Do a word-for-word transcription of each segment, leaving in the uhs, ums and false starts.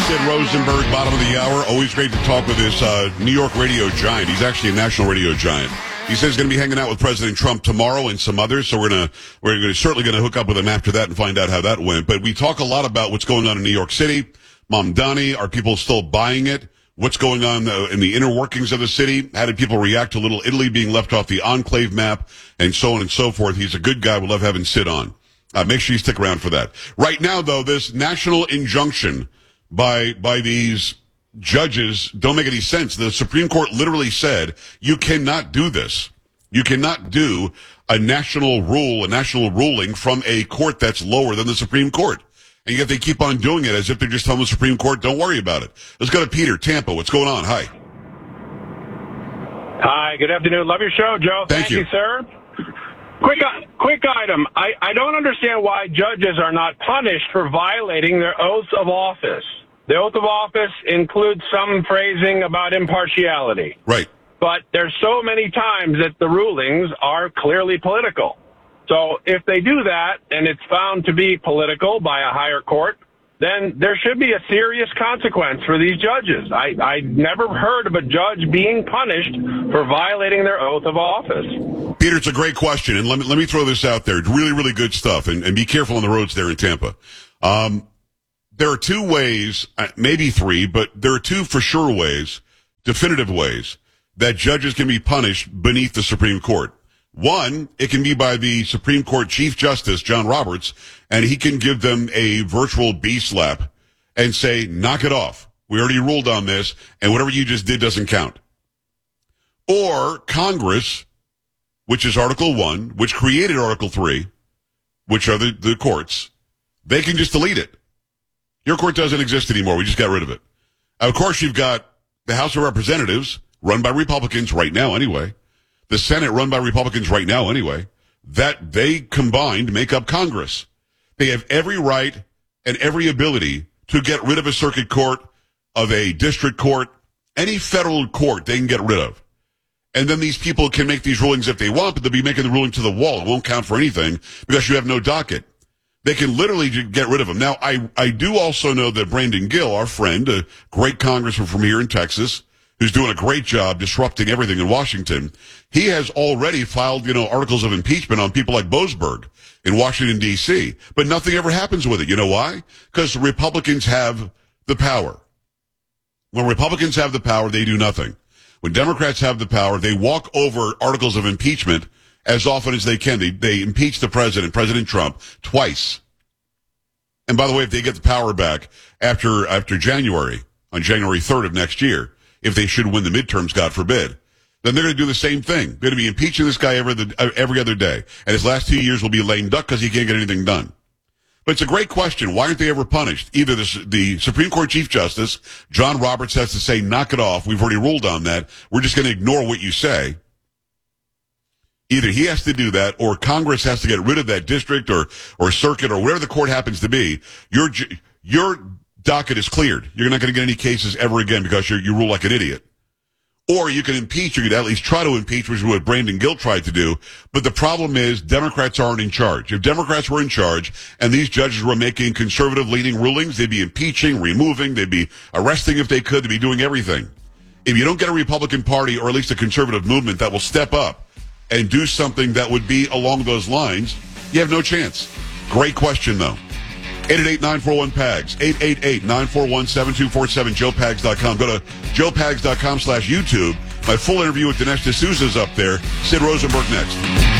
Sid Rosenberg, bottom of the hour. Always great to talk with this uh, New York radio giant. He's actually a national radio giant. He says he's going to be hanging out with President Trump tomorrow and some others, so we're going to we're gonna, certainly going to hook up with him after that and find out how that went. But we talk a lot about what's going on in New York City. Mamdani, are people still buying it? What's going on uh, in the inner workings of the city? How did people react to Little Italy being left off the enclave map, and so on and so forth? He's a good guy. We'll love having Sid on. Uh, make sure you stick around for that. Right now, though, this national injunction by by these judges don't make any sense. The Supreme Court literally said, you cannot do this. You cannot do a national rule, a national ruling from a court that's lower than the Supreme Court. And yet they keep on doing it as if they're just telling the Supreme Court, don't worry about it. Let's go to Peter, Tampa. What's going on? Hi. Hi, good afternoon. Love your show, Joe. Thank, Thank you. you, sir. Quick, quick item. I, I don't understand why judges are not punished for violating their oaths of office. The oath of office includes some phrasing about impartiality. Right. But there's so many times that the rulings are clearly political. So if they do that and it's found to be political by a higher court, then there should be a serious consequence for these judges. I, I never heard of a judge being punished for violating their oath of office. Peter, it's a great question, and let me let me throw this out there. It's really, really good stuff, and, and be careful on the roads there in Tampa. Um, there are two ways, maybe three, but there are two for sure ways, definitive ways, that judges can be punished beneath the Supreme Court. One, it can be by the Supreme Court Chief Justice, John Roberts, and he can give them a virtual B-slap and say, knock it off. We already ruled on this, and whatever you just did doesn't count. Or Congress, which is Article one, which created Article three, which are the, the courts, they can just delete it. Your court doesn't exist anymore. We just got rid of it. Of course, you've got the House of Representatives, run by Republicans right now anyway, the Senate run by Republicans right now anyway, that they combined make up Congress. They have every right and every ability to get rid of a circuit court, of a district court, any federal court they can get rid of. And then these people can make these rulings if they want, but they'll be making the ruling to the wall. It won't count for anything because you have no docket. They can literally get rid of them. Now, I, I do also know that Brandon Gill, our friend, a great congressman from here in Texas, who's doing a great job disrupting everything in Washington, he has already filed, you know, articles of impeachment on people like Boasberg in Washington, D C, but nothing ever happens with it. You know why? Because Republicans have the power. When Republicans have the power, they do nothing. When Democrats have the power, they walk over articles of impeachment as often as they can. They, they impeach the president, President Trump, twice. And by the way, if they get the power back after after January, on January third of next year, if they should win the midterms, God forbid, then they're going to do the same thing. They're going to be impeaching this guy every, every other day. And his last two years will be lame duck because he can't get anything done. But it's a great question. Why aren't they ever punished? Either this, the Supreme Court Chief Justice, John Roberts, has to say, knock it off. We've already ruled on that. We're just going to ignore what you say. Either he has to do that, or Congress has to get rid of that district or, or circuit or whatever the court happens to be. Your, your docket is cleared. You're not going to get any cases ever again because you you rule like an idiot. Or you can impeach. You could at least try to impeach, which is what Brandon Gill tried to do. But the problem is Democrats aren't in charge. If Democrats were in charge and these judges were making conservative-leaning rulings, they'd be impeaching, removing, they'd be arresting if they could, they'd be doing everything. If you don't get a Republican Party or at least a conservative movement that will step up and do something that would be along those lines, you have no chance. Great question, though. eight eight eight, nine four one, P A G S, eight eight eight, nine four one, seven two four seven, joe pags dot com. Go to joe pags dot com slash YouTube. My full interview with Dinesh D'Souza is up there. Sid Rosenberg next.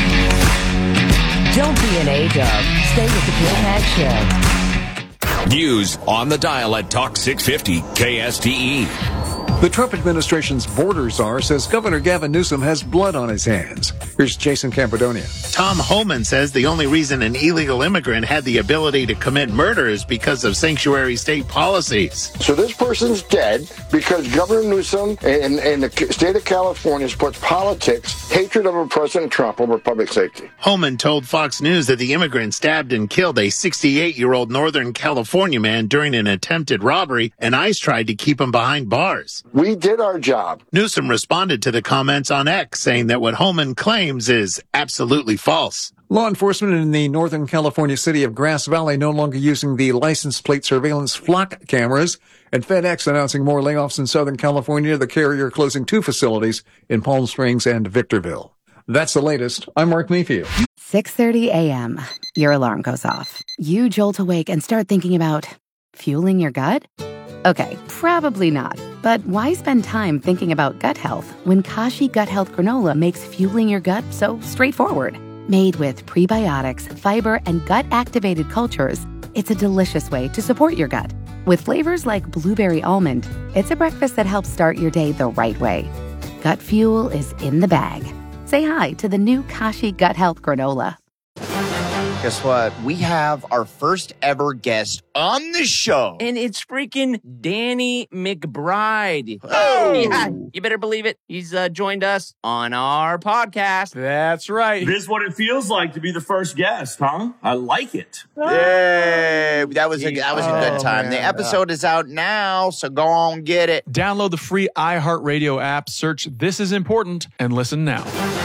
Don't be an A-dub. Stay with the Joe Pags Show. News on the dial at Talk six fifty K S T E. The Trump administration's border czar says Governor Gavin Newsom has blood on his hands. Here's Jason Campodonia. Tom Homan says the only reason an illegal immigrant had the ability to commit murder is because of sanctuary state policies. So this person's dead because Governor Newsom and, and the state of California puts politics, hatred of President Trump over public safety. Homan told Fox News that the immigrant stabbed and killed a sixty-eight-year-old Northern California man during an attempted robbery, and ICE tried to keep him behind bars. We did our job. Newsom responded to the comments on X, saying that what Homan claims is absolutely false. Law enforcement in the Northern California city of Grass Valley no longer using the license plate surveillance flock cameras, and FedEx announcing more layoffs in Southern California, the carrier closing two facilities in Palm Springs and Victorville. That's the latest. I'm Mark Mayfield. six thirty a.m. Your alarm goes off. You jolt awake and start thinking about fueling your gut? Okay, probably not. But why spend time thinking about gut health when Kashi Gut Health Granola makes fueling your gut so straightforward? Made with prebiotics, fiber, and gut-activated cultures, it's a delicious way to support your gut. With flavors like blueberry almond, it's a breakfast that helps start your day the right way. Gut fuel is in the bag. Say hi to the new Kashi Gut Health Granola. Guess what? We have our first ever guest on the show. And it's freaking Danny McBride. Oh! Yeah, you better believe it. He's uh, joined us on our podcast. That's right. This is what it feels like to be the first guest, huh? I like it. Yay! That was a, that was a good Oh, time. man. The episode is out now, so go on get it. Download the free iHeartRadio app, search This Is Important, and listen now.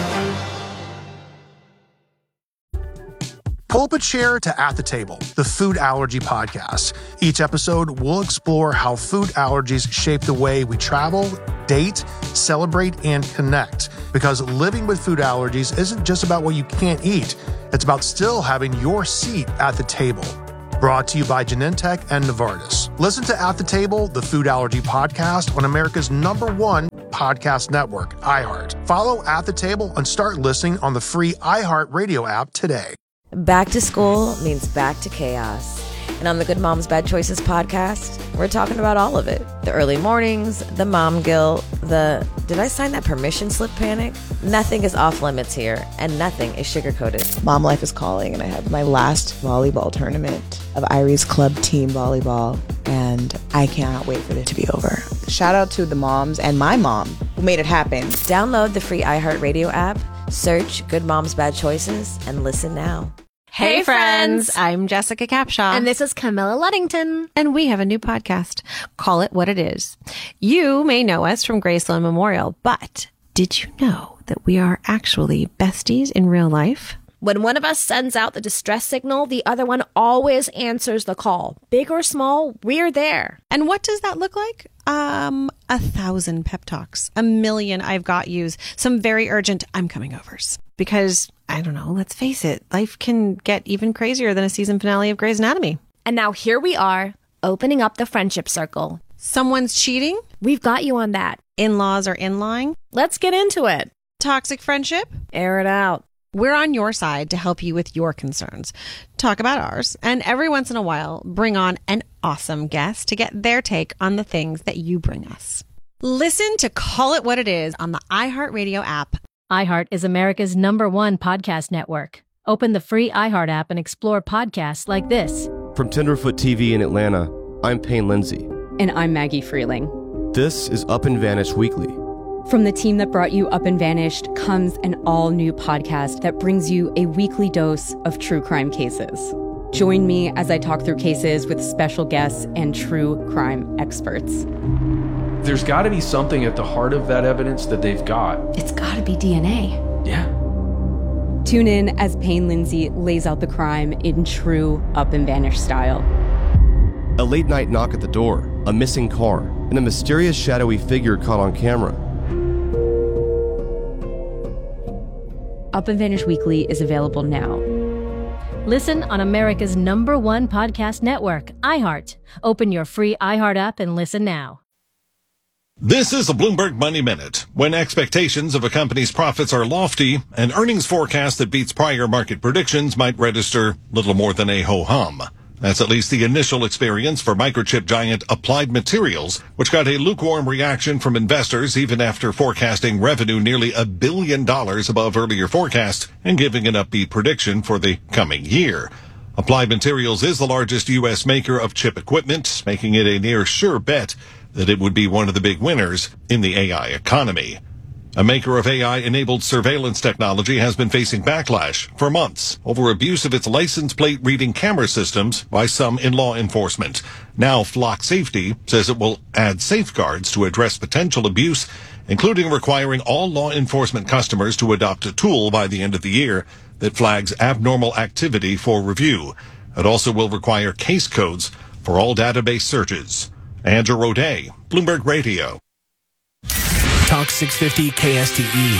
Pull up a chair to At the Table, the food allergy podcast. Each episode, we'll explore how food allergies shape the way we travel, date, celebrate, and connect. Because living with food allergies isn't just about what you can't eat. It's about still having your seat at the table. Brought to you by Genentech and Novartis. Listen to At the Table, the food allergy podcast on America's number one podcast network, iHeart. Follow At the Table and start listening on the free iHeartRadio app today. Back to school means back to chaos. And on the Good Moms Bad Choices podcast, we're talking about all of it. The early mornings, the mom guilt, the did I sign that permission slip panic? Nothing is off limits here, and nothing is sugar-coated. Mom life is calling, and I have my last volleyball tournament of Irie's club team volleyball, and I cannot wait for it to be over. Shout out to the moms and my mom who made it happen. Download the free iHeartRadio app, search Good Moms Bad Choices, and listen now. Hey, hey friends. friends, I'm Jessica Capshaw. And this is Camilla Luddington. And we have a new podcast, Call It What It Is. You may know us from Graceland Memorial, but did you know that we are actually besties in real life? When one of us sends out the distress signal, the other one always answers the call. Big or small, we're there. And what does that look like? Um, a thousand pep talks, a million I've got yous, some very urgent I'm coming overs. Because, I don't know, let's face it, life can get even crazier than a season finale of Grey's Anatomy. And now here we are, opening up the friendship circle. Someone's cheating? We've got you on that. In-laws are in-lying? Let's get into it. Toxic friendship? Air it out. We're on your side to help you with your concerns. Talk about ours, and every once in a while, bring on an awesome guest to get their take on the things that you bring us. Listen to Call It What It Is on the iHeartRadio app. iHeart is America's number one podcast network. Open the free iHeart app and explore podcasts like this. From Tenderfoot T V in Atlanta, I'm Payne Lindsay. And I'm Maggie Freeling. This is Up and Vanished Weekly. From the team that brought you Up and Vanished comes an all-new podcast that brings you a weekly dose of true crime cases. Join me as I talk through cases with special guests and true crime experts. There's got to be something at the heart of that evidence that they've got. It's got to be D N A. Yeah. Tune in as Payne Lindsay lays out the crime in true Up and Vanished style. A late night knock at the door, a missing car, and a mysterious shadowy figure caught on camera. Up and Vanished Weekly is available now. Listen on America's number one podcast network, iHeart. Open your free iHeart app and listen now. This is a Bloomberg Money Minute. When expectations of a company's profits are lofty, an earnings forecast that beats prior market predictions might register little more than a ho-hum. That's at least the initial experience for microchip giant Applied Materials, which got a lukewarm reaction from investors even after forecasting revenue nearly a billion dollars above earlier forecasts and giving an upbeat prediction for the coming year. Applied Materials is the largest U S maker of chip equipment, making it a near sure bet that it would be one of the big winners in the A I economy. A maker of A I-enabled surveillance technology has been facing backlash for months over abuse of its license plate reading camera systems by some in law enforcement. Now Flock Safety says it will add safeguards to address potential abuse, including requiring all law enforcement customers to adopt a tool by the end of the year that flags abnormal activity for review. It also will require case codes for all database searches. Andrew Roday, Bloomberg Radio. Talk six fifty K S T E.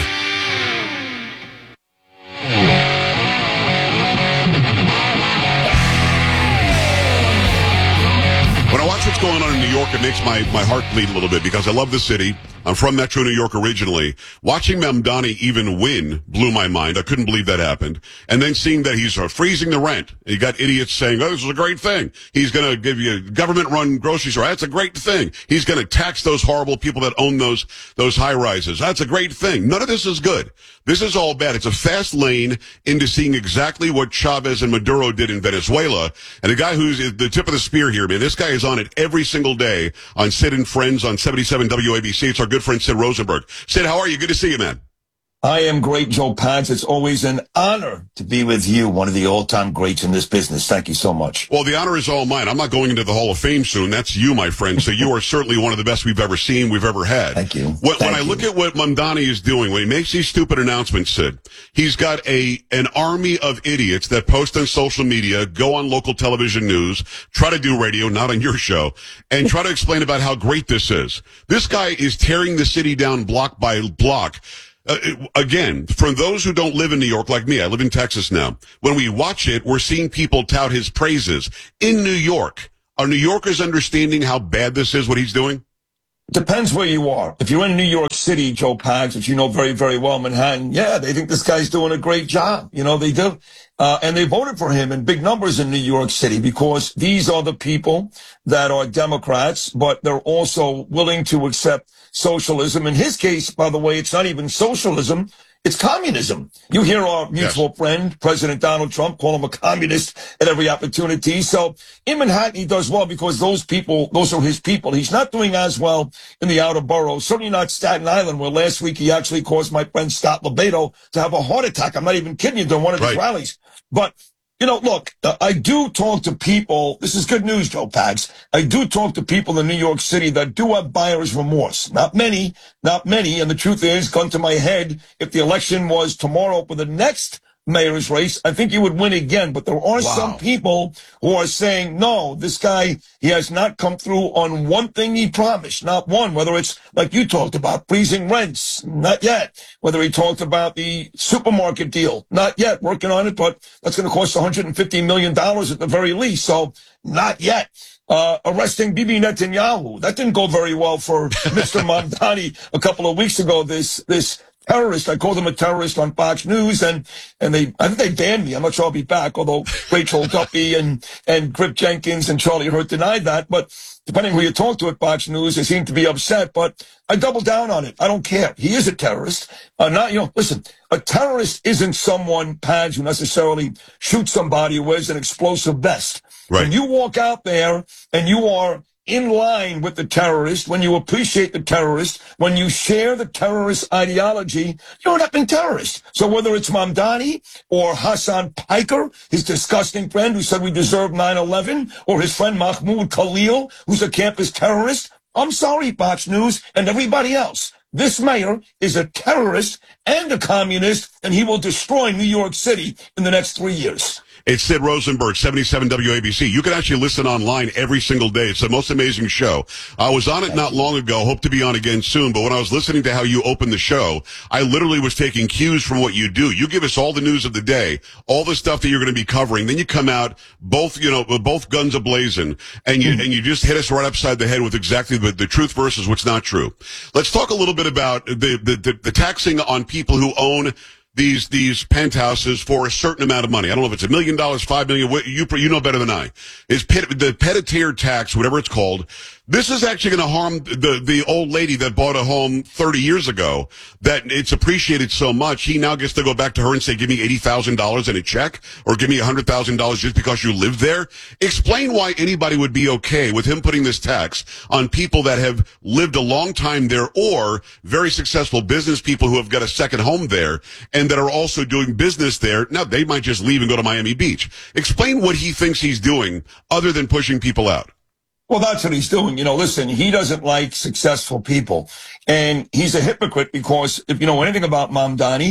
When I watch what's going on in New York, it makes my, my heart bleed a little bit because I love the city. I'm from Metro New York originally. Watching Mamdani even win blew my mind. I couldn't believe that happened. And then seeing that he's uh, freezing the rent. You got idiots saying, oh, this is a great thing. He's going to give you a government-run grocery store. That's a great thing. He's going to tax those horrible people that own those those high-rises. That's a great thing. None of this is good. This is all bad. It's a fast lane into seeing exactly what Chavez and Maduro did in Venezuela. And the guy who's the tip of the spear here, man, this guy is on it every single day on Sid and Friends on seventy-seven W A B C. It's our good friend Sid Rosenberg. Sid, how are you? Good to see you, man. I am great, Joe Pags. It's always an honor to be with you, one of the all-time greats in this business. Thank you so much. Well, the honor is all mine. I'm not going into the Hall of Fame soon. That's you, my friend. So you are certainly one of the best we've ever seen, we've ever had. Thank you. When, Thank when I you. look at what Mamdani is doing, when he makes these stupid announcements, Sid, he's got a an army of idiots that post on social media, go on local television news, try to do radio, not on your show, and try to explain about how great this is. This guy is tearing the city down block by block. Uh, again, for those who don't live in New York like me, I live in Texas now. When we watch it, we're seeing people tout his praises. In New York, are New Yorkers understanding how bad this is, what he's doing? Depends where you are. If you're in New York City, Joe Pags, which you know very, very well, Manhattan, yeah, they think this guy's doing a great job. You know, they do. Uh, and they voted for him in big numbers in New York City because these are the people that are Democrats, but they're also willing to accept socialism. In his case, by the way, it's not even socialism. It's communism. You hear our mutual yes. friend, President Donald Trump, call him a communist at every opportunity. So in Manhattan, he does well because those people, those are his people. He's not doing as well in the outer boroughs, certainly not Staten Island, where last week he actually caused my friend Scott Lebedo to have a heart attack. I'm not even kidding you, during one of his right. rallies. But, you know, look, uh, I do talk to people. This is good news, Joe Pags. I do talk to people in New York City that do have buyer's remorse. Not many, not many. And the truth is, gun to my head, if the election was tomorrow for the next mayor's race, I think he would win again. But there are wow. some people who are saying, no, this guy, he has not come through on one thing he promised. Not one, whether it's like you talked about, freezing rents, not yet. Whether he talked about the supermarket deal, not yet, working on it, but that's going to cost one hundred fifty million dollars at the very least. So not yet. Uh, arresting Bibi Netanyahu. That didn't go very well for Mister Mamdani a couple of weeks ago. This, this, terrorist. I called him a terrorist on Fox News, and and they I think they banned me. I'm not sure I'll be back, although Rachel Duffy and and Grip Jenkins and Charlie Hurt denied that. But depending who you talk to at Fox News, they seem to be upset. But I double down on it. I don't care. He is a terrorist. Uh, not you know. Listen, a terrorist isn't someone, Pads, who necessarily shoots somebody who wears an explosive vest. Right. When you walk out there and you are in line with the terrorist, when you appreciate the terrorist, when you share the terrorist ideology, you're an effing terrorist. So whether it's Mamdani or Hassan Piker, his disgusting friend who said we deserve nine eleven, or his friend Mahmoud Khalil, who's a campus terrorist, I'm sorry, Fox News and everybody else. This mayor is a terrorist and a communist, and he will destroy New York City in the next three years. It's Sid Rosenberg, seventy-seven W A B C. You can actually listen online every single day. It's the most amazing show. I was on it not long ago. Hope to be on again soon. But when I was listening to how you opened the show, I literally was taking cues from what you do. You give us all the news of the day, all the stuff that you're going to be covering. Then you come out both, you know, both guns a-blazing, and you, and you just hit us right upside the head with exactly the, the truth versus what's not true. Let's talk a little bit about the, the, the, the taxing on people who own these these penthouses for a certain amount of money. I don't know if it's a million dollars, five million. You you know better than I. Is pet, the petit tax, whatever it's called. This is actually going to harm the the old lady that bought a home thirty years ago. That it's appreciated so much. He now gets to go back to her and say, "Give me eighty thousand dollars in a check, or give me a hundred thousand dollars just because you live there." Explain why anybody would be okay with him putting this tax on people that have lived a long time there, or very successful business people who have got a second home there and that are also doing business there. Now they might just leave and go to Miami Beach. Explain what he thinks he's doing other than pushing people out. Well, that's what he's doing. You know, listen, he doesn't like successful people. And he's a hypocrite because if you know anything about Mamdani,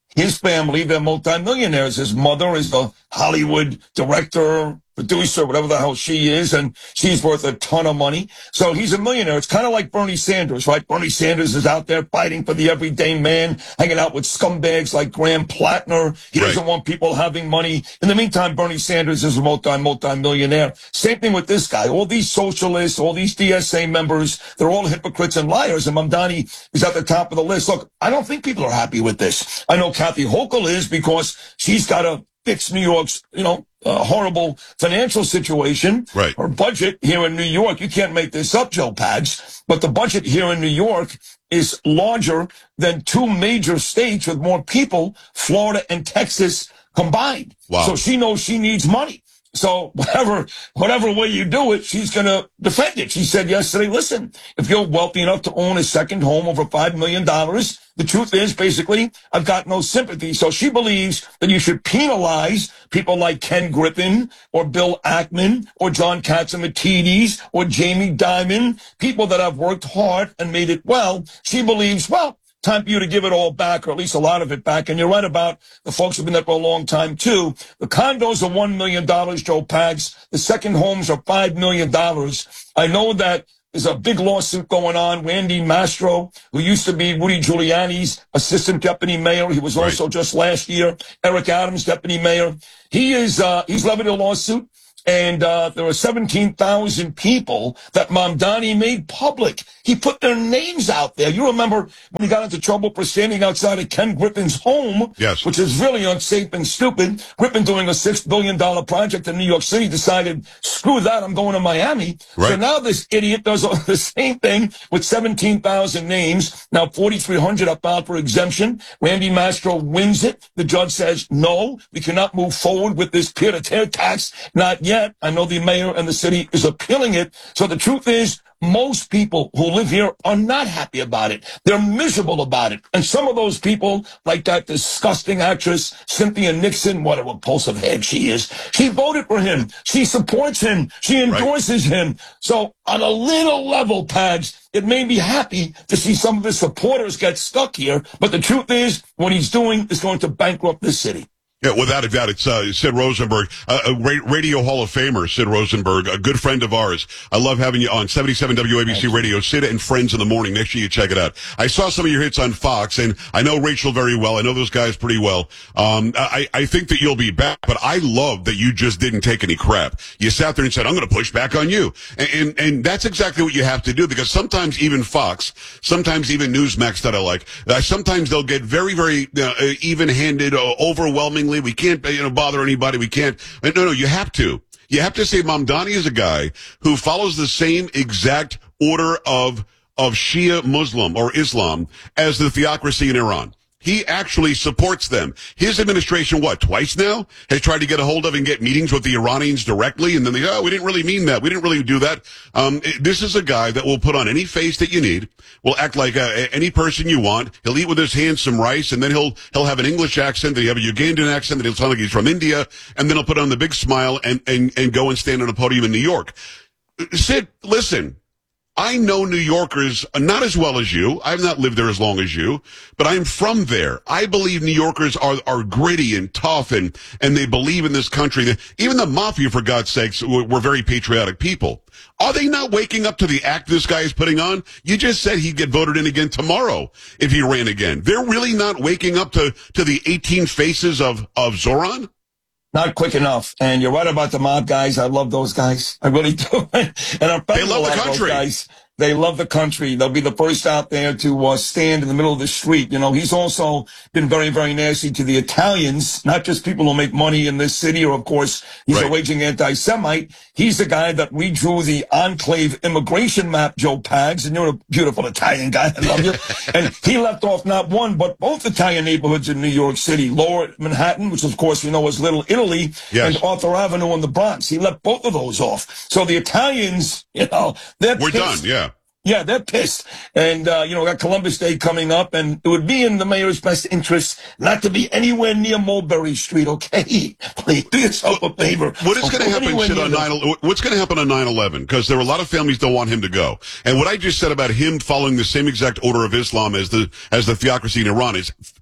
His family, they're multimillionaires. His mother is a Hollywood director, producer, whatever the hell she is, and she's worth a ton of money. So he's a millionaire. It's kind of like Bernie Sanders, right? Bernie Sanders is out there fighting for the everyday man, hanging out with scumbags like Graham Plattner. He doesn't want people having money. In the meantime, Bernie Sanders is a multi, multi-millionaire. Same thing with this guy. All these socialists, all these D S A members, they're all hypocrites and liars, and Mamdani is at the top of the list. Look, I don't think people are happy with this. I know Kathy Hochul is, because she's got to fix New York's, you know, uh, horrible financial situation. Right. Her budget here in New York, you can't make this up, Joe Pags, but the budget here in New York is larger than two major states with more people, Florida and Texas combined. Wow. So she knows she needs money. So whatever, whatever way you do it, she's going to defend it. She said yesterday, listen, if you're wealthy enough to own a second home over five million dollars, the truth is, basically, I've got no sympathy. So she believes that you should penalize people like Ken Griffin or Bill Ackman or John Catsimatidis or Jamie Dimon, people that have worked hard and made it well. She believes, well, time for you to give it all back, or at least a lot of it back. And you're right about the folks who've been there for a long time, too. The condos are one million dollars, Joe Pags. The second homes are five million dollars. I know that there's a big lawsuit going on. Randy Mastro, who used to be Rudy Giuliani's assistant deputy mayor. He was also right. just last year Eric Adams' deputy mayor. He is, uh, he's levied a lawsuit. And uh, there were seventeen thousand people that Mamdani made public. He put their names out there. You remember when he got into trouble for standing outside of Ken Griffin's home, yes. which is really unsafe and stupid. Griffin, doing a six billion dollars project in New York City, decided, screw that, I'm going to Miami. Right. So now this idiot does the same thing with seventeen thousand names. Now forty-three hundred are filed for exemption. Randy Mastro wins it. The judge says, no, we cannot move forward with this pied-à-terre tax. Not yet. I know the mayor and the city is appealing it. So the truth is, most people who live here are not happy about it. They're miserable about it. And some of those people, like that disgusting actress, Cynthia Nixon, what a repulsive head she is, she voted for him. She supports him. She endorses right. him. So on a little level, Pags, it made me happy to see some of his supporters get stuck here. But the truth is, what he's doing is going to bankrupt this city. Yeah, without a doubt, it's uh, Sid Rosenberg, uh, a radio Hall of Famer, Sid Rosenberg, a good friend of ours. I love having you on seventy-seven W A B C Radio, Sid and Friends in the Morning. Make sure you check it out. I saw some of your hits on Fox, and I know Rachel very well. I know those guys pretty well. Um, I, I think that you'll be back, but I love that you just didn't take any crap. You sat there and said, I'm going to push back on you. And, and, and that's exactly what you have to do, because sometimes even Fox, sometimes even Newsmax that I like, uh, sometimes they'll get very, very uh, even-handed, uh, overwhelmingly. We can't, you know, bother anybody. We can't. No, no, you have to. You have to say Mamdani is a guy who follows the same exact order of, of Shia Muslim or Islam as the theocracy in Iran. He actually supports them. His administration, what, twice now, has tried to get a hold of and get meetings with the Iranians directly, and then they, oh, we didn't really mean that. We didn't really do that. Um, this is a guy that will put on any face that you need, will act like uh, any person you want. He'll eat with his hands some rice, and then he'll he'll have an English accent, then he'll have a Ugandan accent, then he'll sound like he's from India, and then he'll put on the big smile and, and, and go and stand on a podium in New York. Sid, listen. I know New Yorkers not as well as you. I've not lived there as long as you, but I'm from there. I believe New Yorkers are, are gritty and tough, and, and they believe in this country. Even the mafia, for God's sakes, were very patriotic people. Are they not waking up to the act this guy is putting on? You just said he'd get voted in again tomorrow if he ran again. They're really not waking up to, to the eighteen faces of, of Zoran? Not quick enough. And you're right about the mob guys. I love those guys. I really do. And I'm they love the country. Guys. They love the country. They'll be the first out there to uh, stand in the middle of the street. You know, he's also been very, very nasty to the Italians, not just people who make money in this city, or, of course, he's right. a raging anti-Semite. He's the guy that redrew the enclave immigration map, Joe Pags, and you're a beautiful Italian guy. I love you. And he left off not one, but both Italian neighborhoods in New York City, Lower Manhattan, which, of course, we know is Little Italy, yes. and Arthur Avenue in the Bronx. He left both of those off. So the Italians, you know, they're We're pissed. done, yeah. Yeah, they're pissed. And, uh, you know, got Columbus Day coming up, and it would be in the mayor's best interest not to be anywhere near Mulberry Street, okay? Please, do yourself a favor. What is going to happen Sid, on nine, What's going to happen on nine eleven? Because there are a lot of families that want him to go. And what I just said about him following the same exact order of Islam as the as the theocracy in Iran is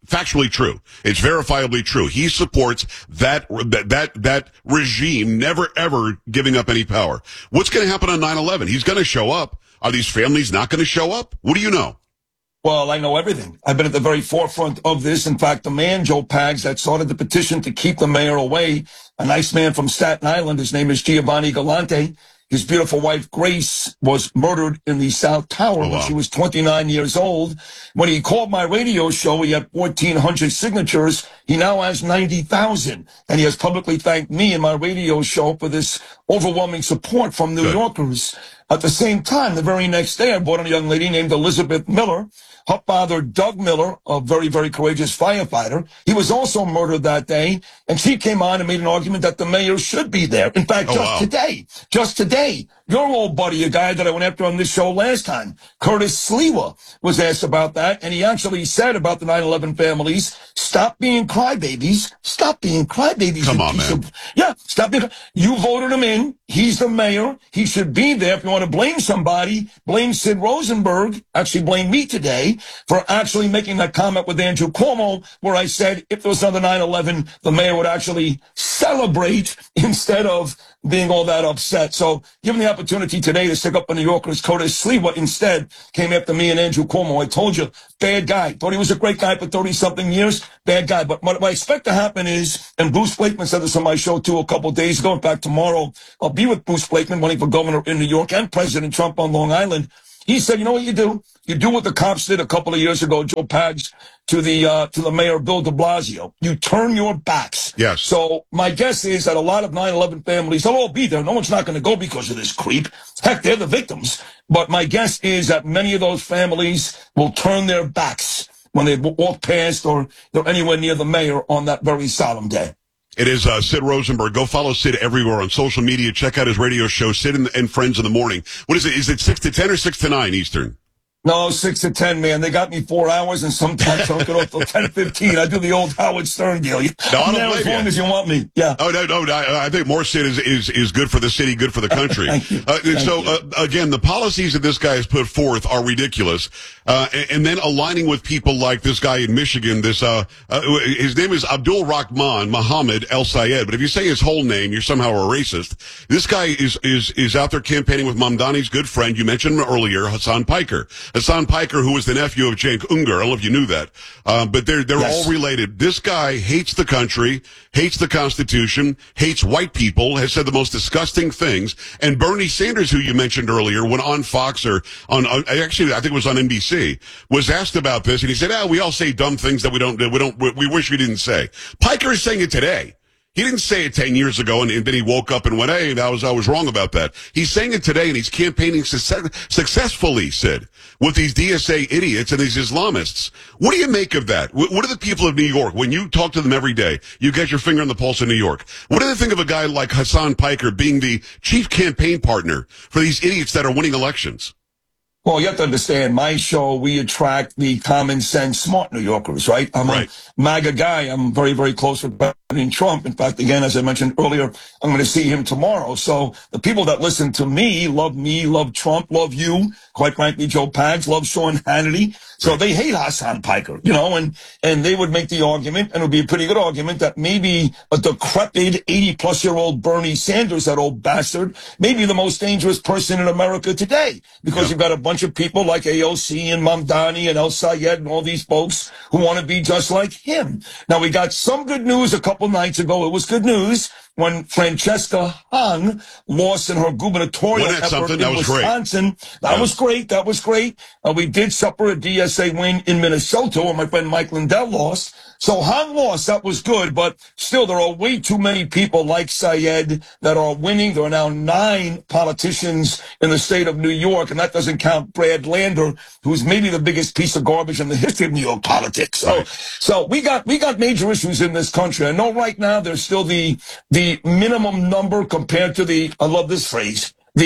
factually true. It's verifiably true. He supports that that that, that regime never ever giving up any power. What's going to happen on nine eleven? He's going to show up. Are these families not going to show up? What do you know? Well, I know everything. I've been at the very forefront of this. In fact, the man, Joe Pags, that started the petition to keep the mayor away, a nice man from Staten Island, his name is Giovanni Galante. His beautiful wife, Grace, was murdered in the South Tower oh, wow. when she was twenty-nine years old. When he called my radio show, he had fourteen hundred signatures. He now has ninety thousand. And he has publicly thanked me and my radio show for this overwhelming support from New Good. Yorkers. At the same time, the very next day, I brought on a young lady named Elizabeth Miller. Her father, Doug Miller, a very, very courageous firefighter, he was also murdered that day. And she came on and made an argument that the mayor should be there. In fact, oh, just wow. today, just today, your old buddy, a guy that I went after on this show last time, Curtis Sliwa, was asked about that. And he actually said about the nine eleven families, stop being crybabies. Stop being crybabies. Come on, man. Of, yeah, stop being. You voted him in. He's the mayor. He should be there. If you want to blame somebody, blame Sid Rosenberg. Actually, blame me today for actually making that comment with Andrew Cuomo, where I said if there was another nine eleven, the mayor would actually celebrate instead of being all that upset. So given the opportunity today to stick up for New Yorkers, Curtis Sliwa instead came after me and Andrew Cuomo. I told you, bad guy. Thought he was a great guy for thirty-something years. Bad guy. But what I expect to happen is, and Bruce Blakeman said this on my show, too, a couple of days ago. In fact, tomorrow, I'll be with Bruce Blakeman, running for governor in New York, and President Trump on Long Island. He said, you know what you do? You do what the cops did a couple of years ago, Joe Pags, to the uh, to the mayor, Bill de Blasio. You turn your backs. Yes. So my guess is that a lot of nine eleven families, they'll all be there. No one's not going to go because of this creep. Heck, they're the victims. But my guess is that many of those families will turn their backs when they walk past or they're anywhere near the mayor on that very solemn day. It is uh, Sid Rosenberg. Go follow Sid everywhere on social media. Check out his radio show, Sid and, and Friends in the Morning. What is it? Is it six to ten or six to nine Eastern? No, six to ten, man. They got me four hours, and sometimes I don't get off till ten to fifteen. I do the old Howard Stern deal. You, no, I don't there blame as long you. as you want me. Yeah. Oh no, no. I, I think more Sid is, is is good for the city, good for the country. Thank you. Uh, Thank so you. uh, again, the policies that this guy has put forth are ridiculous, uh, and, and then aligning with people like this guy in Michigan. This uh, uh his name is Abdul Rahman Mohammed El Sayed, but if you say his whole name, you're somehow a racist. This guy is is is out there campaigning with Mamdani's good friend. You mentioned him earlier, Hassan Piker. Hassan Piker, who was the nephew of Cenk Uygur. I don't know if you knew that. Uh, but they're, they're yes. all related. This guy hates the country, hates the Constitution, hates white people, has said the most disgusting things. And Bernie Sanders, who you mentioned earlier, went on Fox or on, uh, actually, I think it was on N B C, was asked about this. And he said, ah, we all say dumb things that we don't, that we don't, we wish we didn't say. Piker is saying it today. He didn't say it ten years ago, and, and then he woke up and went, hey, I was, I was wrong about that. He's saying it today, and he's campaigning success, successfully, Sid, with these D S A idiots and these Islamists. What do you make of that? What, what do the people of New York, when you talk to them every day, you get your finger on the pulse of New York, what do they think of a guy like Hassan Piker being the chief campaign partner for these idiots that are winning elections? Well, you have to understand, my show, we attract the common sense, smart New Yorkers, right? I'm right. a MAGA guy. I'm very, very close with President Trump. In fact, again, as I mentioned earlier, I'm going to see him tomorrow. So the people that listen to me love me, love Trump, love you. Quite frankly, Joe Pags, love Sean Hannity. So right. they hate Hassan Piker, you know, and, and they would make the argument, and it would be a pretty good argument, that maybe a decrepit eighty-plus-year-old Bernie Sanders, that old bastard, may be the most dangerous person in America today. Because yeah. you've got a bunch of people like A O C and Mamdani and El Sayed and all these folks who want to be just like him. Now, we got some good news a couple nights ago. It was good news when Francesca Hahn lost in her gubernatorial effort in that was Wisconsin. Great. That yeah. was great. That was great. Uh, we did suffer a D S A win in Minnesota where my friend Mike Lindell lost. So Hahn lost. That was good. But still, there are way too many people like Sayed that are winning. There are now nine politicians in the state of New York, and that doesn't count Brad Lander, who's maybe the biggest piece of garbage in the history of New York politics. So, right. so we got we got major issues in this country. I know right now there's still the the minimum number compared to the, I love this phrase, the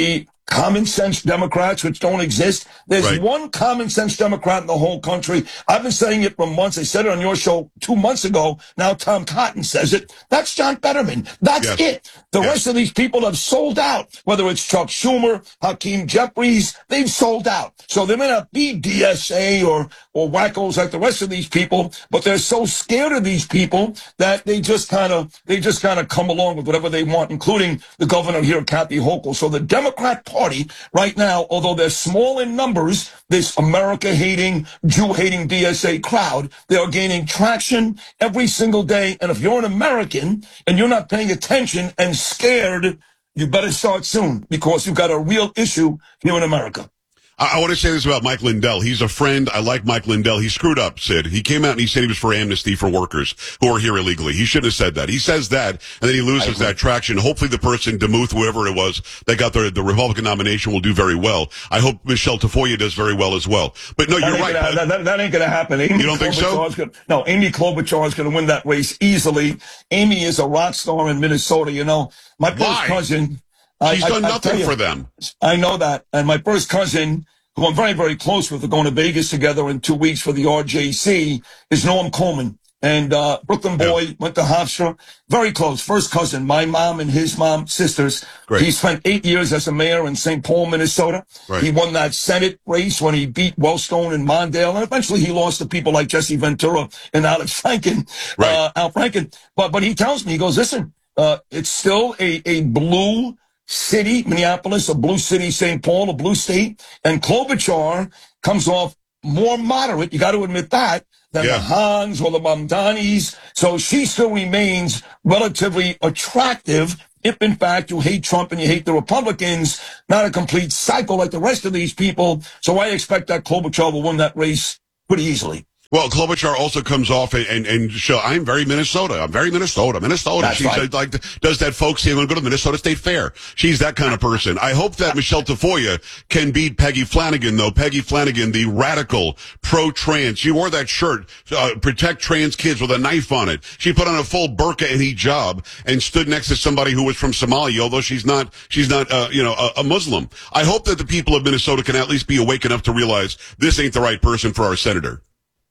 common sense Democrats, which don't exist. There's Right. one common sense Democrat in the whole country. I've been saying it for months. I said it on your show two months ago. Now Tom Cotton says it. That's John Fetterman. That's Yes. it. The Yes. rest of these people have sold out. Whether it's Chuck Schumer, Hakeem Jeffries, they've sold out. So they may not be D S A or, or wackos like the rest of these people, but they're so scared of these people that they just kind of, they just kind of come along with whatever they want, including the governor here, Kathy Hochul. So the Democrat Party right now, although they're small in numbers, this America-hating, Jew-hating D S A crowd, they are gaining traction every single day. And if you're an American and you're not paying attention and scared, you better start soon, because you've got a real issue here in America. I, I want to say this about Mike Lindell. He's a friend. I like Mike Lindell. He screwed up, Sid. He came out and he said he was for amnesty for workers who are here illegally. He shouldn't have said that. He says that, and then he loses that traction. Hopefully the person, DeMuth, whoever it was, that got the, the Republican nomination will do very well. I hope Michelle Tafoya does very well as well. But no, That you're ain't right. Gonna, that, that, that ain't going to happen. Amy You don't think so? Klobuchar's Gonna, no, Amy Klobuchar is going to win that race easily. Amy is a rock star in Minnesota. You know, my first Why? cousin. She's I, done I, I nothing tell you, for them. I know that. And my first cousin, who I'm very, very close with, we're going to Vegas together in two weeks for the R J C, is Norm Coleman. And uh Brooklyn boy, yeah. went to Hofstra. Very close. First cousin. My mom and his mom, sisters. Great. He spent eight years as a mayor in Saint Paul, Minnesota. Right. He won that Senate race when he beat Wellstone and Mondale. And eventually he lost to people like Jesse Ventura and Alex Franken, Right. uh, Al Franken. But, but he tells me, he goes, listen, uh, it's still a, a blue city, Minneapolis, a blue city, Saint Paul, a blue state. And Klobuchar comes off more moderate, you got to admit that, than Yeah. the Hans or the Mamdanis. So she still remains relatively attractive if, in fact, you hate Trump and you hate the Republicans, not a complete psycho like the rest of these people. So I expect that Klobuchar will win that race pretty easily. Well, Klobuchar also comes off and, and, and show, I'm very Minnesota. I'm very Minnesota. Minnesota. That's She's right. like, does that folksy, I'm going to go to the Minnesota State Fair. She's that kind of person. I hope that Michelle Tafoya can beat Peggy Flanagan, though. Peggy Flanagan, the radical pro-trans. She wore that shirt, uh, protect trans kids, with a knife on it. She put on a full burqa and hijab and stood next to somebody who was from Somalia, although she's not, she's not, uh, you know, a, a Muslim. I hope that the people of Minnesota can at least be awake enough to realize this ain't the right person for our senator.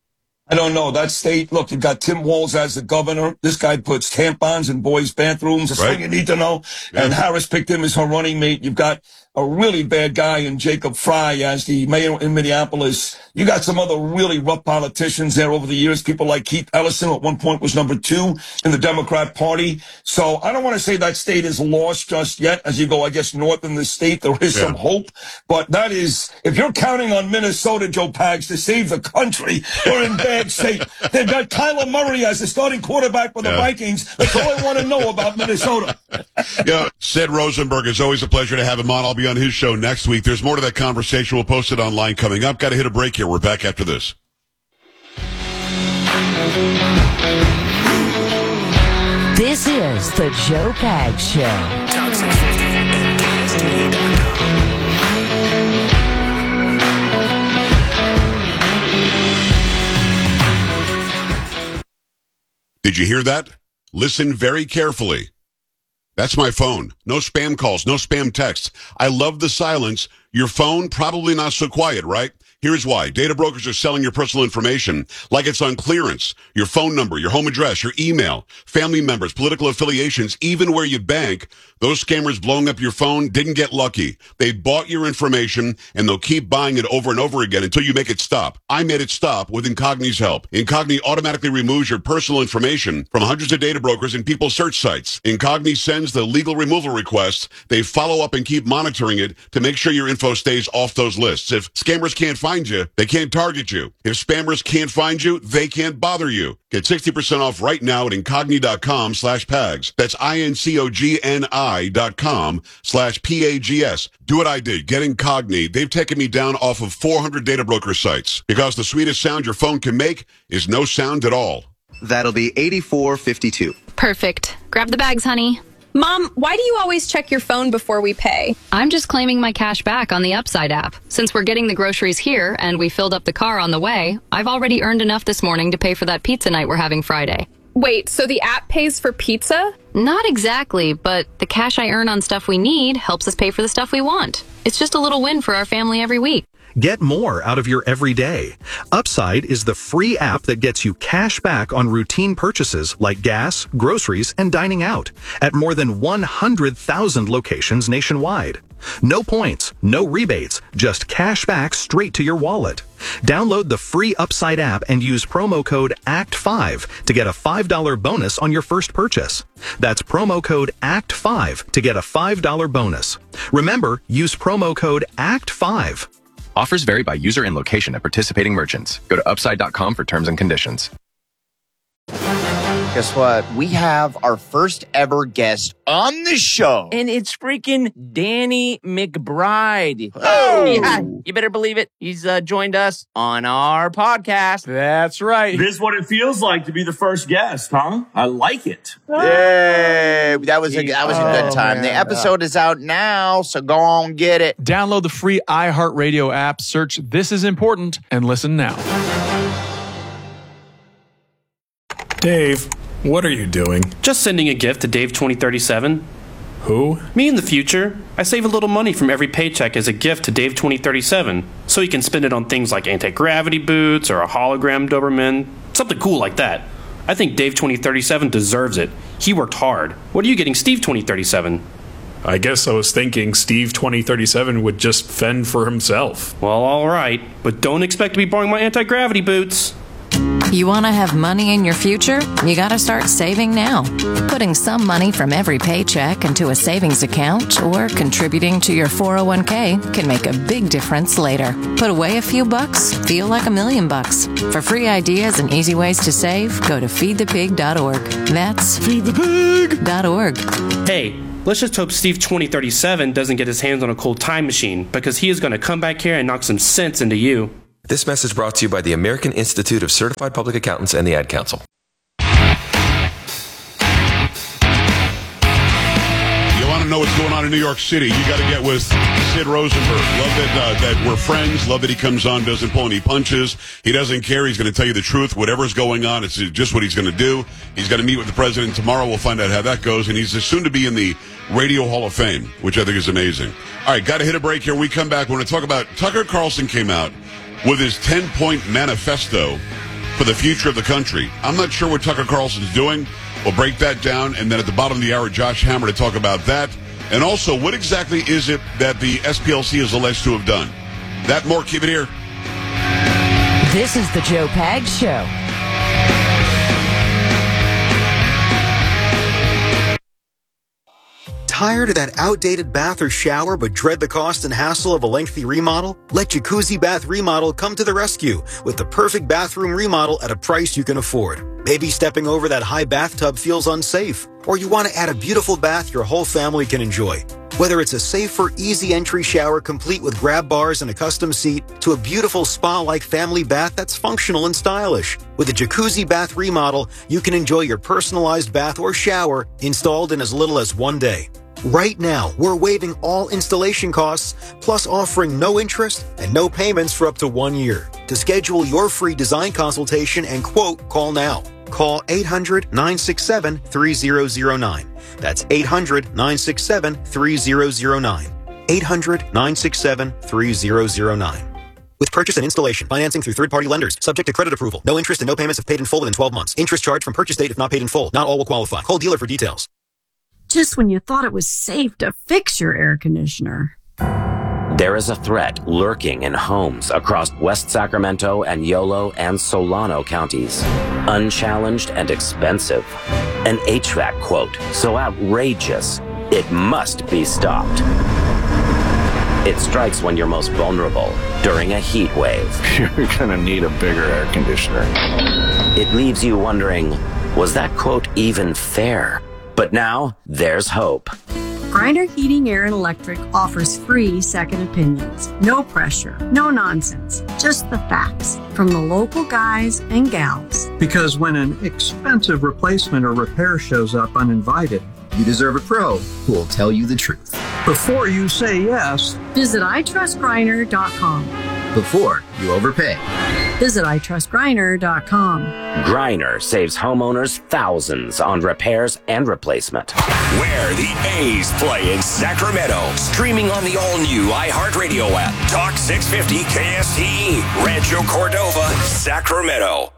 I don't know. That state, look, you've got Tim Walz as the governor. This guy puts tampons in boys' bathrooms. That's Right. all you need to know. Yeah. And Harris picked him as her running mate. You've got a really bad guy in Jacob Fry as the mayor in Minneapolis. You got some other really rough politicians there over the years. People like Keith Ellison at one point was number two in the Democrat Party. So I don't want to say that state is lost just yet. As you go, I guess, north in the state, there is Yeah. some hope. But that is, if you're counting on Minnesota, Joe Pags, to save the country, we're in bad shape. They've got Kyler Murray as the starting quarterback for the Yeah. Vikings. That's all I want to know about Minnesota. Yeah, Sid Rosenberg, it's always a pleasure to have him on. I'll be on his show next week. There's more to that conversation. We'll post it online coming up. Got to hit a break here. We're back after this. This is the Joe Pags Show. Talk six fifty K S T E dot com. Did you hear that? Listen very carefully. That's my phone. No spam calls, no spam texts. I love the silence. Your phone, probably not so quiet, right? Here's why. Data brokers are selling your personal information like it's on clearance. Your phone number, your home address, your email, family members, political affiliations, even where you bank. Those scammers blowing up your phone didn't get lucky. They bought your information, and they'll keep buying it over and over again until you make it stop. I made it stop with Incogni's help. Incogni automatically removes your personal information from hundreds of data brokers and people's search sites. Incogni sends the legal removal request. They follow up and keep monitoring it to make sure your info stays off those lists. If scammers can't find you, they can't target you. If spammers can't find you, they can't bother you. Get sixty percent off right now at Incogni.com slash Pags. That's I-N-C-O-G-N-I dot com slash P-A-G-S. Do what I did. Get Incogni. They've taken me down off of four hundred data broker sites because the sweetest sound your phone can make is no sound at all. That'll be eighty-four fifty-two. Perfect. Grab the bags, honey. Mom, why do you always check your phone before we pay? I'm just claiming my cash back on the Upside app. Since we're getting the groceries here and we filled up the car on the way, I've already earned enough this morning to pay for that pizza night we're having Friday. Wait, so the app pays for pizza? Not exactly, but the cash I earn on stuff we need helps us pay for the stuff we want. It's just a little win for our family every week. Get more out of your everyday. Upside is the free app that gets you cash back on routine purchases like gas, groceries, and dining out at more than one hundred thousand locations nationwide. No points, no rebates, just cash back straight to your wallet. Download the free Upside app and use promo code A C T five to get a five dollars bonus on your first purchase. That's promo code A C T five to get a five dollars bonus. Remember, use promo code A C T five. Offers vary by user and location at participating merchants. Go to upside dot com for terms and conditions. Guess what? We have our first ever guest on the show. And it's freaking Danny McBride. Oh! Yeah, you better believe it. He's uh, joined us on our podcast. That's right. This is what it feels like to be the first guest, huh? I like it. Yay! That was a, that was a good Oh, time. man. The episode is out now, so go on get it. Download the free iHeartRadio app, search This Is Important, and listen now. Dave, what are you doing? Just sending a gift to Dave twenty thirty-seven. Who? Me in the future. I save a little money from every paycheck as a gift to Dave twenty thirty-seven, so he can spend it on things like anti-gravity boots or a hologram Doberman, something cool like that. I think Dave twenty thirty-seven deserves it. He worked hard. What are you getting Steve twenty thirty-seven? I guess I was thinking Steve twenty thirty-seven would just fend for himself. Well, all right, but don't expect to be borrowing my anti-gravity boots. You want to have money in your future? You got to start saving now. Putting some money from every paycheck into a savings account or contributing to your four oh one k can make a big difference later. Put away a few bucks, feel like a million bucks. For free ideas and easy ways to save, go to feed the pig dot org. That's feed the pig dot org. Hey, let's just hope Steve twenty thirty-seven doesn't get his hands on a cold time machine, because he is going to come back here and knock some sense into you. This message brought to you by the American Institute of Certified Public Accountants and the Ad Council. You want to know what's going on in New York City? You got to get with Sid Rosenberg. Love that uh, that we're friends. Love that he comes on, doesn't pull any punches. He doesn't care. He's going to tell you the truth. Whatever's going on, it's just what he's going to do. He's going to meet with the president tomorrow. We'll find out how that goes. And he's soon to be in the Radio Hall of Fame, which I think is amazing. All right, got to hit a break here. When we come back, we're going to talk about Tucker Carlson came out with his ten-point manifesto for the future of the country. I'm not sure what Tucker Carlson's doing. We'll break that down. And then at the bottom of the hour, Josh Hammer to talk about that. And also, what exactly is it that the S P L C is alleged to have done? That more, keep it here. This is the Joe Pags Show. Tired of that outdated bath or shower but dread the cost and hassle of a lengthy remodel? Let Jacuzzi Bath Remodel come to the rescue with the perfect bathroom remodel at a price you can afford. Maybe stepping over that high bathtub feels unsafe, or you want to add a beautiful bath your whole family can enjoy. Whether it's a safer, easy entry shower complete with grab bars and a custom seat, to a beautiful spa-like family bath that's functional and stylish. With a Jacuzzi Bath Remodel, you can enjoy your personalized bath or shower installed in as little as one day. Right now, we're waiving all installation costs, plus offering no interest and no payments for up to one year. To schedule your free design consultation and quote, call now. Call eight hundred, nine six seven, three zero zero nine. That's eight hundred, nine six seven, three zero zero nine. eight hundred, nine six seven, three zero zero nine. With purchase and installation, financing through third-party lenders, subject to credit approval. No interest and no payments if paid in full within twelve months. Interest charged from purchase date if not paid in full. Not all will qualify. Call dealer for details. Just when you thought it was safe to fix your air conditioner. There is a threat lurking in homes across West Sacramento and Yolo and Solano counties. Unchallenged and expensive. An H V A C quote so outrageous, it must be stopped. It strikes when you're most vulnerable, during a heat wave. You're gonna need a bigger air conditioner. It leaves you wondering, was that quote even fair? But now, there's hope. Grindr Heating, Air, and Electric offers free second opinions. No pressure, no nonsense, just the facts from the local guys and gals. Because when an expensive replacement or repair shows up uninvited, you deserve a pro who will tell you the truth. Before you say yes, visit I trust grindr dot com. Before you overpay. Visit I trust Griner dot com. Griner saves homeowners thousands on repairs and replacement. Where the A's play in Sacramento. Streaming on the all-new iHeartRadio app. Talk six fifty K S T E. Rancho Cordova, Sacramento.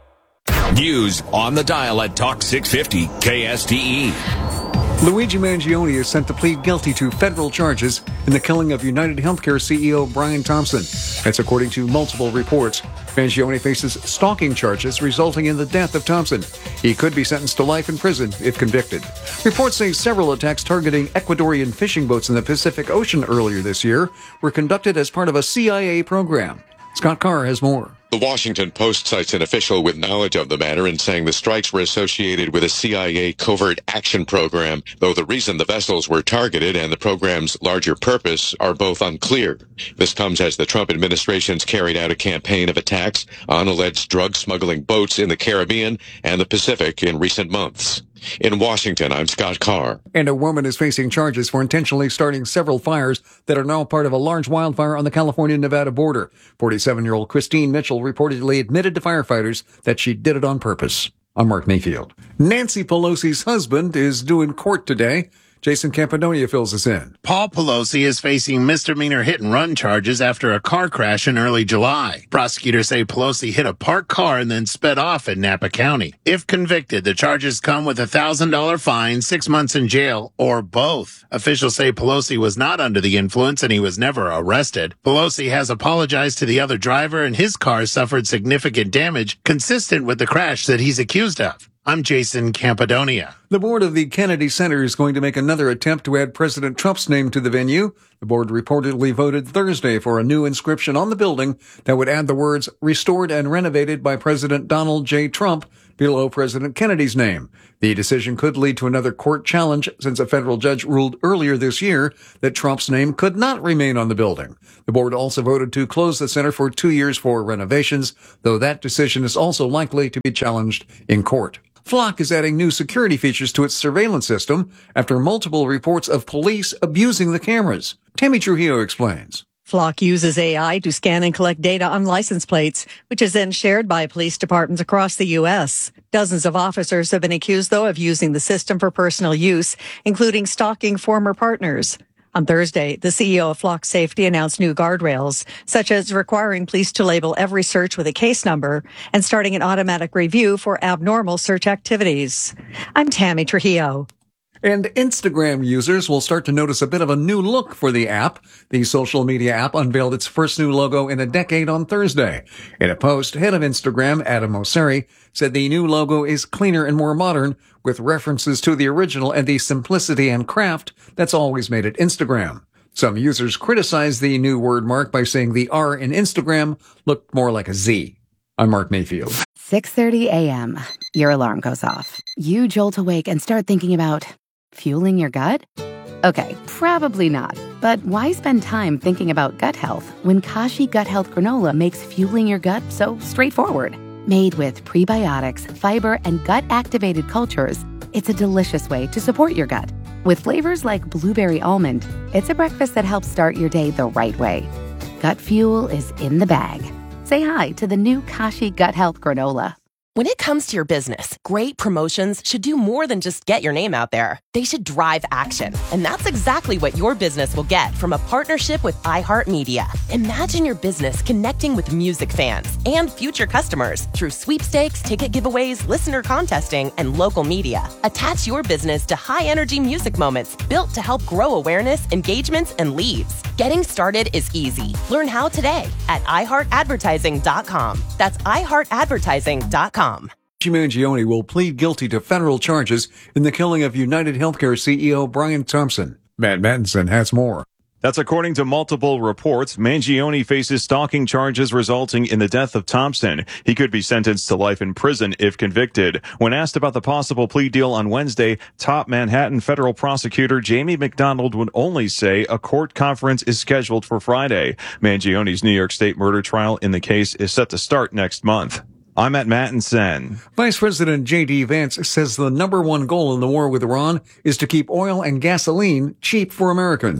News on the dial at Talk six fifty K S T E. Luigi Mangione is sent to plead guilty to federal charges in the killing of United Healthcare C E O Brian Thompson. That's according to multiple reports. Mangione faces stalking charges resulting in the death of Thompson. He could be sentenced to life in prison if convicted. Reports say several attacks targeting Ecuadorian fishing boats in the Pacific Ocean earlier this year were conducted as part of a C I A program. Scott Carr has more. The Washington Post cites an official with knowledge of the matter in saying the strikes were associated with a C I A covert action program, though the reason the vessels were targeted and the program's larger purpose are both unclear. This comes as the Trump administration's carried out a campaign of attacks on alleged drug smuggling boats in the Caribbean and the Pacific in recent months. In Washington, I'm Scott Carr. And a woman is facing charges for intentionally starting several fires that are now part of a large wildfire on the California-Nevada border. forty-seven-year-old Christine Mitchell reportedly admitted to firefighters that she did it on purpose. I'm Mark Mayfield. Nancy Pelosi's husband is due in court today. Jason Campidonia fills us in. Paul Pelosi is facing misdemeanor hit-and-run charges after a car crash in early July. Prosecutors say Pelosi hit a parked car and then sped off in Napa County. If convicted, the charges come with a one thousand dollars fine, six months in jail, or both. Officials say Pelosi was not under the influence and he was never arrested. Pelosi has apologized to the other driver and his car suffered significant damage consistent with the crash that he's accused of. I'm Jason Campidonia. The board of the Kennedy Center is going to make another attempt to add President Trump's name to the venue. The board reportedly voted Thursday for a new inscription on the building that would add the words restored and renovated by President Donald J. Trump below President Kennedy's name. The decision could lead to another court challenge since a federal judge ruled earlier this year that Trump's name could not remain on the building. The board also voted to close the center for two years for renovations, though that decision is also likely to be challenged in court. Flock is adding new security features to its surveillance system after multiple reports of police abusing the cameras. Tammy Trujillo explains. Flock uses A I to scan and collect data on license plates, which is then shared by police departments across the U S. Dozens of officers have been accused, though, of using the system for personal use, including stalking former partners. On Thursday, the C E O of Flock Safety announced new guardrails, such as requiring police to label every search with a case number and starting an automatic review for abnormal search activities. I'm Tammy Trujillo. And Instagram users will start to notice a bit of a new look for the app. The social media app unveiled its first new logo in a decade on Thursday. In a post, head of Instagram, Adam Mosseri, said the new logo is cleaner and more modern, with references to the original and the simplicity and craft that's always made it Instagram. Some users criticized the new word mark by saying the R in Instagram looked more like a Z. I'm Mark Mayfield. six thirty a.m. Your alarm goes off. You jolt awake and start thinking about fueling your gut? Okay, probably not. But why spend time thinking about gut health when Kashi Gut Health Granola makes fueling your gut so straightforward? Made with prebiotics, fiber, and gut-activated cultures, it's a delicious way to support your gut. With flavors like blueberry almond, it's a breakfast that helps start your day the right way. Gut fuel is in the bag. Say hi to the new Kashi Gut Health Granola. When it comes to your business, great promotions should do more than just get your name out there. They should drive action. And that's exactly what your business will get from a partnership with iHeartMedia. Imagine your business connecting with music fans and future customers through sweepstakes, ticket giveaways, listener contesting, and local media. Attach your business to high-energy music moments built to help grow awareness, engagements, and leads. Getting started is easy. Learn how today at i heart advertising dot com. That's i heart advertising dot com. Mangione will plead guilty to federal charges in the killing of United Healthcare C E O Brian Thompson. Matt Mattinson has more. That's according to multiple reports. Mangione faces stalking charges resulting in the death of Thompson. He could be sentenced to life in prison if convicted. When asked about the possible plea deal on Wednesday, top Manhattan federal prosecutor Jamie McDonald would only say a court conference is scheduled for Friday. Mangione's New York State murder trial in the case is set to start next month. I'm at Mattinson. Vice President J D. Vance says the number one goal in the war with Iran is to keep oil and gasoline cheap for Americans.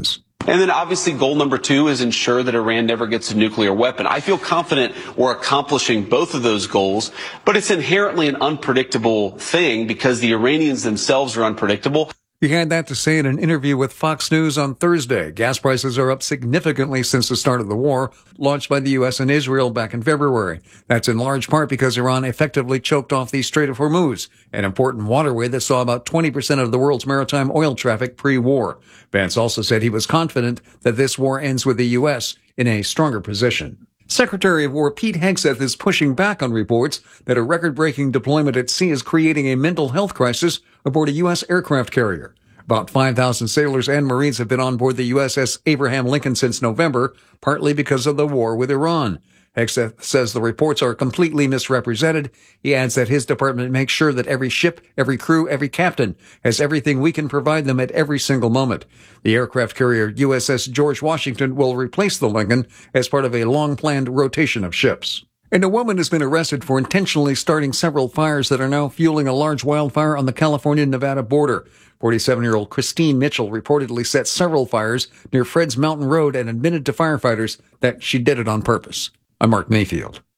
And then obviously goal number two is ensure that Iran never gets a nuclear weapon. I feel confident we're accomplishing both of those goals, but it's inherently an unpredictable thing because the Iranians themselves are unpredictable. He had that to say in an interview with Fox News on Thursday. Gas prices are up significantly since the start of the war, launched by the U S and Israel back in February. That's in large part because Iran effectively choked off the Strait of Hormuz, an important waterway that saw about twenty percent of the world's maritime oil traffic pre-war. Vance also said he was confident that this war ends with the U S in a stronger position. Secretary of War Pete Hegseth is pushing back on reports that a record-breaking deployment at sea is creating a mental health crisis aboard a U S aircraft carrier. About five thousand sailors and Marines have been on board the U S S Abraham Lincoln since November, partly because of the war with Iran. Hegseth says the reports are completely misrepresented. He adds that his department makes sure that every ship, every crew, every captain has everything we can provide them at every single moment. The aircraft carrier U S S George Washington will replace the Lincoln as part of a long-planned rotation of ships. And a woman has been arrested for intentionally starting several fires that are now fueling a large wildfire on the California-Nevada border. forty-seven-year-old Christine Mitchell reportedly set several fires near Fred's Mountain Road and admitted to firefighters that she did it on purpose. I'm Mark Mayfield.